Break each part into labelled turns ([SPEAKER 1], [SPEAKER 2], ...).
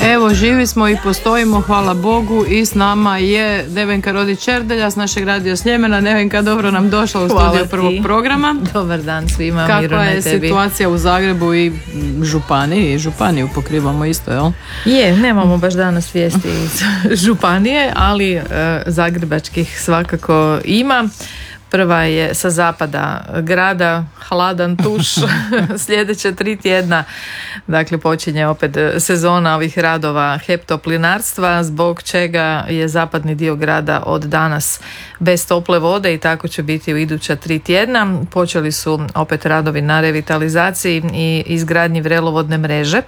[SPEAKER 1] Evo, živi smo i postojimo, hvala Bogu, i s nama je Nevenka Rodić-Čerdelja s našeg Radio Sljemena. Nevenka, dobro nam došla u studiju prvog programa.
[SPEAKER 2] Dobar dan svima.
[SPEAKER 1] Kakva je situacija u Zagrebu i županiji? Županiju pokrivamo isto, jel?
[SPEAKER 2] Nemamo baš danas vijesti iz županije, ali zagrebačkih svakako ima. Prva je sa zapada grada, hladan tuš, sljedeća 3 tjedna, dakle počinje opet sezona ovih radova heptoplinarstva, zbog čega je zapadni dio grada od danas bez tople vode i tako će biti u iduća 3 tjedna. Počeli su opet radovi na revitalizaciji i izgradnji vrelovodne mreže.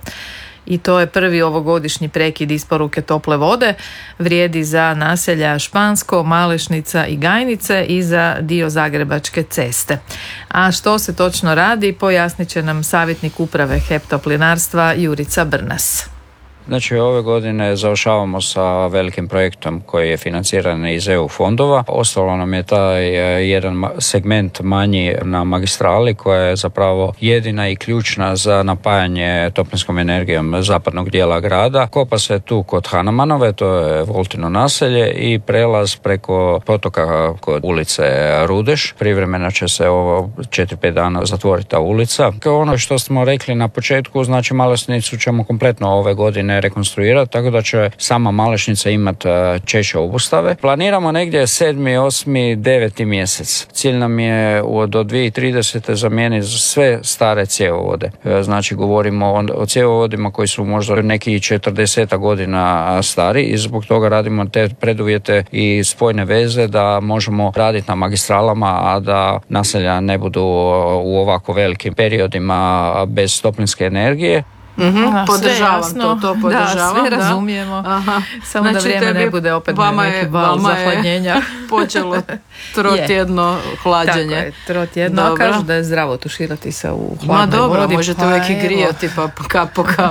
[SPEAKER 2] I to je prvi ovogodišnji prekid isporuke tople vode, vrijedi za naselja Špansko, Malešnica i Gajnice i za dio Zagrebačke ceste. A što se točno radi, pojasnit će nam savjetnik uprave heptoplinarstva Jurica Brnas.
[SPEAKER 3] Znači, ove godine završavamo sa velikim projektom koji je financiran iz EU fondova. Ostalo nam je taj jedan segment manji na magistrali koja je zapravo jedina i ključna za napajanje toplinskom energijom zapadnog dijela grada. Kopa se tu kod Hanamanove, to je Voltino naselje, i prelaz preko potoka kod ulice Rudeš. Privremeno će se ovo 4-5 dana zatvoriti ta ulica. Kao ono što smo rekli na početku, znači Malešnicu ćemo kompletno ove godine rekonstruirati, tako da će sama Malešnica imati češće obustave. Planiramo negdje 7., 8., 9. mjesec. Cilj nam je do 2030. zamijeniti sve stare cjevovode. Znači govorimo o cjevovodima koji su možda neki 40 godina stari i zbog toga radimo te preduvjete i spojne veze da možemo raditi na magistralama, a da naselja ne budu u ovako velikim periodima bez toplinske energije.
[SPEAKER 1] Podržavam to podržavam.
[SPEAKER 2] Da, sve razumijemo. Samo znači, da vrijeme ne bude opet neki val zahladnjenja.
[SPEAKER 1] Počelo trotjedno hlađenje.
[SPEAKER 2] Tako je, trotjedno. Kažu da je zdravo tuširati se u hladnoj vodi.
[SPEAKER 1] Dobro, možete uvijek i grijati pa kap po kap.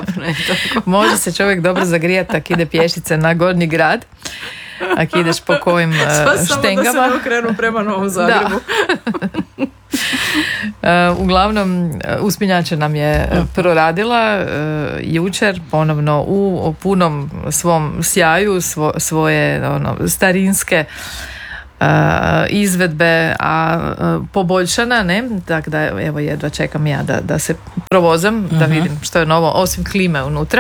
[SPEAKER 2] Može se čovjek dobro zagrijati ako ide pješice na Gornji grad. Ako ideš po kojim štengama.
[SPEAKER 1] Samo da se okrenu prema Novom Zagrebu.
[SPEAKER 2] Uglavnom, uspinjača nam je proradila jučer ponovno u punom svom sjaju, svoje starinske izvedbe, a poboljšana, ne? Tako da evo jedva čekam ja da se provozam, da vidim što je novo, osim klime unutra.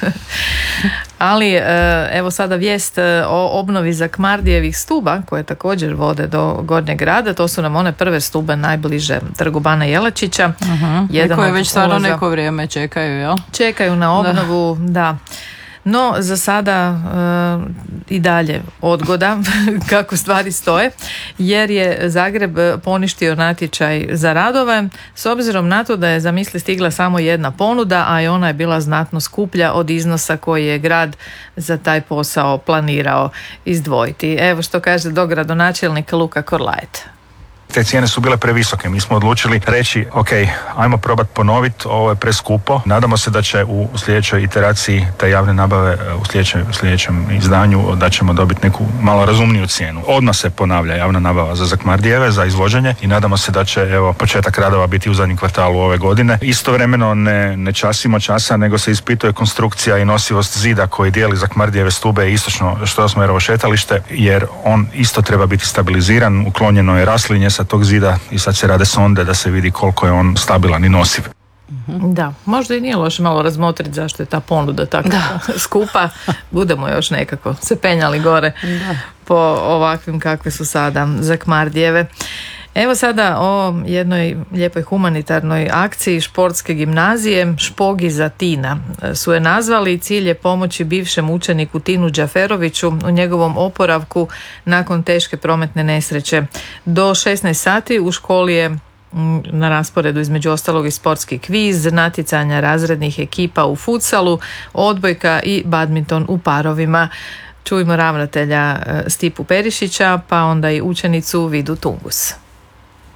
[SPEAKER 2] Ali evo sada vijest o obnovi Zakmardijevih stuba koje također vode do Gornjeg grada. To su nam one prve stube najbliže Trgu Bana Jelačića.
[SPEAKER 1] Koje već stvarno neko vrijeme čekaju, jel?
[SPEAKER 2] Čekaju na obnovu, da. No, za sada i dalje odgoda kako stvari stoje, jer je Zagreb poništio natječaj za radove s obzirom na to da je, zamisli, stigla samo jedna ponuda, a i ona je bila znatno skuplja od iznosa koji je grad za taj posao planirao izdvojiti. Evo što kaže dogradonačelnik Luka Korlajet.
[SPEAKER 4] Te cijene su bile previsoke. Mi smo odlučili reći, ok, ajmo probati ponoviti, ovo je preskupo. Nadamo se da će u sljedećoj iteraciji te javne nabave, u sljedećem izdanju, da ćemo dobiti neku malo razumniju cijenu. Odmah se ponavlja javna nabava za Zakmardijeve, za izvođenje, i nadamo se da će početak radova biti u zadnjem kvartalu ove godine. Istovremeno ne časimo časa, nego se ispituje konstrukcija i nosivost zida koji dijeli Zakmardijeve stube i istočno Strossmayerovo šetalište, jer on isto treba biti stabiliziran. Uklonjeno je raslinje sa tog zida i sad se rade sonde da se vidi koliko je on stabilan i nosiv.
[SPEAKER 2] Da, možda i nije loše malo razmotriti zašto je ta ponuda tako skupa. Budemo još nekako se penjali gore po ovakvim kakve su sada Zakmardijeve. Evo sada o jednoj lijepoj humanitarnoj akciji športske gimnazije Špogi za Tina su je nazvali. Cilj je pomoći bivšem učeniku Tinu Đaferoviću u njegovom oporavku nakon teške prometne nesreće. Do 16 sati u školi je na rasporedu između ostalog i sportski kviz, natjecanja razrednih ekipa u futsalu, odbojka i badminton u parovima. Čujmo ravnatelja Stipu Perišića, pa onda i učenicu Vidu Tungus.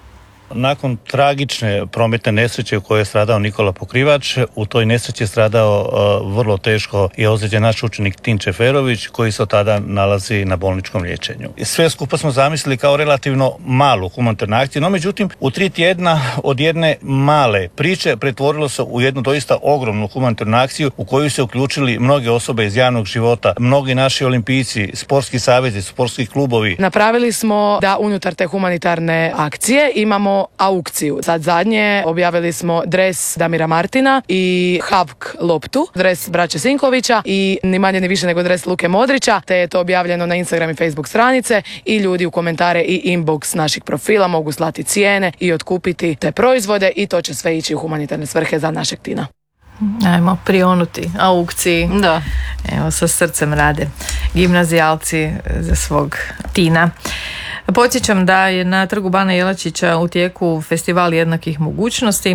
[SPEAKER 5] Nakon tragične prometne nesreće u kojoj je stradao Nikola Pokrivač, u toj nesreći je stradao vrlo teško i ozlijeđen naš učenik Tin Čeferović, koji se od tada nalazi na bolničkom liječenju. Sve skupa smo zamislili kao relativno malu humanitarnu akciju, no međutim u 3 tjedna od jedne male priče pretvorilo se u jednu doista ogromnu humanitarnu akciju u koju se uključili mnoge osobe iz javnog života, mnogi naši olimpijci, sportski savezi, sportski klubovi.
[SPEAKER 6] Napravili smo da unutar te humanitarne akcije imamo aukciju. Sad zadnje objavili smo dres Damira Martina i Havk loptu, dres braće Sinkovića i ni manje ni više nego dres Luke Modrića, te je to objavljeno na Instagram i Facebook stranice i ljudi u komentare i inbox naših profila mogu slati cijene i otkupiti te proizvode i to će sve ići u humanitarne svrhe za našeg Tina.
[SPEAKER 2] Ajmo prionuti aukciji.
[SPEAKER 1] Da.
[SPEAKER 2] Evo, sa srcem rade gimnazijalci za svog Tina. Podsjećam da je na Trgu Bana Jelačića u tijeku festival jednakih mogućnosti,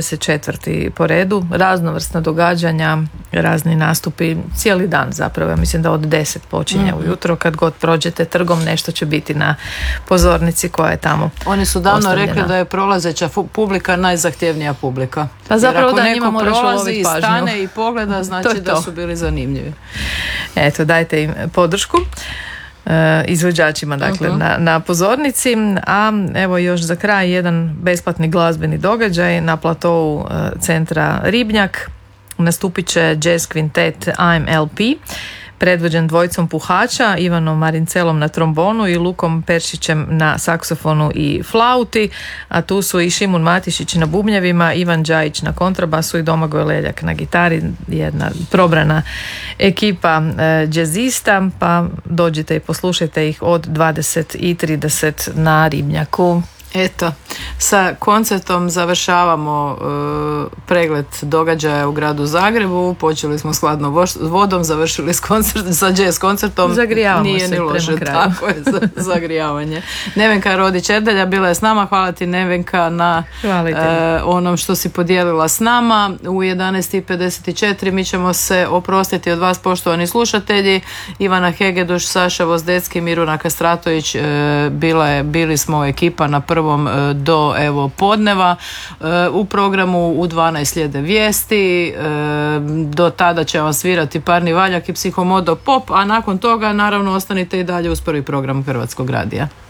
[SPEAKER 2] 24. po redu, raznovrsna događanja, razni nastupi, cijeli dan zapravo, mislim da od 10 počinje ujutro, kad god prođete trgom nešto će biti na pozornici koja je tamo
[SPEAKER 1] Oni su davno
[SPEAKER 2] ostavljena.
[SPEAKER 1] rekli da je prolazeća publika najzahtjevnija publika.
[SPEAKER 2] Pa zapravo da
[SPEAKER 1] neko
[SPEAKER 2] njima moraš
[SPEAKER 1] prolazi
[SPEAKER 2] uloviti
[SPEAKER 1] i
[SPEAKER 2] pažnju.
[SPEAKER 1] stane i pogleda, znači da su bili zanimljivi.
[SPEAKER 2] Eto, dajte im podršku. Izvođačima dakle na pozornici, a evo još za kraj jedan besplatni glazbeni događaj na platovu centra Ribnjak. Nastupit će jazz kvintet AMLP predvođen dvojicom puhača, Ivanom Marincelom na trombonu i Lukom Peršićem na saksofonu i flauti, a tu su i Šimun Matišić na bubnjevima, Ivan Đajić na kontrabasu i Domagoj Leljak na gitari, jedna probrana ekipa džezista, pa dođite i poslušajte ih od 20:30 na Ribnjaku.
[SPEAKER 1] Eto, sa koncertom završavamo pregled događaja u gradu Zagrebu. Počeli smo s hladnom vodom, završili sa jazz koncertom.
[SPEAKER 2] Zagrijavamo
[SPEAKER 1] Nije
[SPEAKER 2] se
[SPEAKER 1] ni loše,
[SPEAKER 2] prema kraju.
[SPEAKER 1] tako je, zagrijavanje. Nevenka Rodić-Erdelja bila je s nama. Hvala ti, Nevenka, na onom što si podijelila s nama. U 11:54 mi ćemo se oprostiti od vas, poštovani slušatelji. Ivana Hegeduš, Saša Vozdecki, Miruna Kastratović, bili smo ekipa na prvom do podneva. U programu u 12 slijede vijesti. Do tada će vam svirati Parni Valjak i Psihomodo Pop, a nakon toga naravno ostanite i dalje uz prvi program Hrvatskog radija.